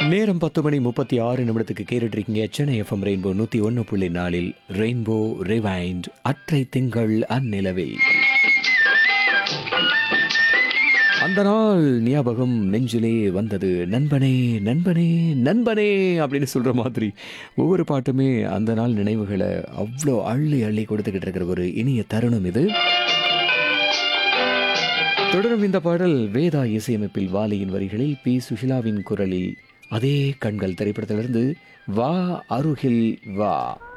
நேரம் 10:36 கேட்டுட்ருக்கீங்க. Chennai FM rainbow 101.4 rainbow rewind அற்றை திங்கள் அந்நிலவில். அந்த நாள் ஞாபகம் நெஞ்சிலே வந்தது. நண்பனே நண்பனே நண்பனே அப்படின்னு சொல்கிற மாதிரி ஒவ்வொரு பாட்டுமே அந்த நாள் நினைவுகளை அவ்வளோ அள்ளி அள்ளி கொடுத்துக்கிட்டு இருக்கிற ஒரு இனிய தருணம் இது. தொடரும் இந்த பாடல் வேதா இசையமைப்பில் வாலியின் வரிகளில் பி சுஷிலாவின் குரலில் அதே கண்கள் திரைப்படத்திலிருந்து வா அருகில் வா.